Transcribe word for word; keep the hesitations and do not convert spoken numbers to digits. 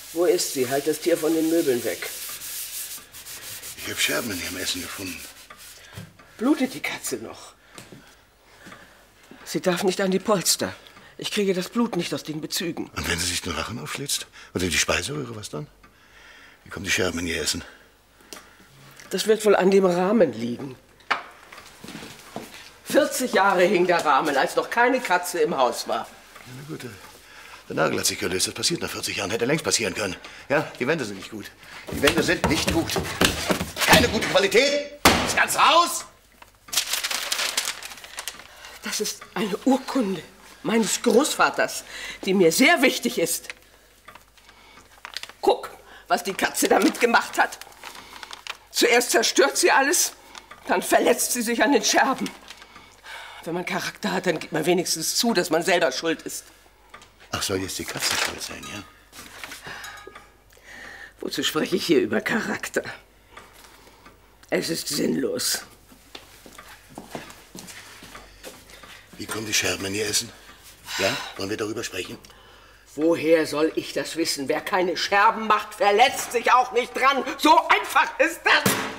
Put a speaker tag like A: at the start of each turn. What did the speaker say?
A: Wo ist sie? Halt das Tier von den Möbeln weg.
B: Ich habe Scherben in ihrem Essen gefunden.
A: Blutet die Katze noch? Sie darf nicht an die Polster. Ich kriege das Blut nicht aus den Bezügen.
B: Und wenn sie sich den Rachen aufschlitzt? Oder die Speiseröhre, was dann? Wie kommen die Scherben in ihr Essen?
A: Das wird wohl an dem Rahmen liegen. vierzig Jahre hing der Rahmen, als noch keine Katze im Haus war.
B: Ja, na gut, der Nagel hat sich gelöst. Das passiert nach vierzig Jahren. Hätte längst passieren können. Ja, die Wände sind nicht gut. Die Wände sind nicht gut. Keine gute Qualität. Das ganze Haus.
A: Das ist eine Urkunde meines Großvaters, die mir sehr wichtig ist. Guck, was die Katze damit gemacht hat. Zuerst zerstört sie alles, dann verletzt sie sich an den Scherben. Wenn man Charakter hat, dann gibt man wenigstens zu, dass man selber schuld ist.
B: Ach, soll jetzt die Katze schuld sein, ja?
A: Wozu spreche ich hier über Charakter? Es ist sinnlos.
B: Wie kommen die Scherben in ihr Essen? Ja, wollen wir darüber sprechen?
A: Woher soll ich das wissen? Wer keine Scherben macht, verletzt sich auch nicht dran. So einfach ist das.